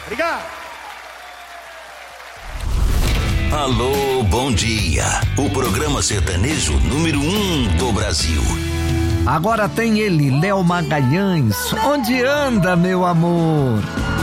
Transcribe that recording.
Obrigado. Alô, bom dia. O programa sertanejo número 1 do Brasil. Agora tem ele, Léo Magalhães. Onde anda, meu amor?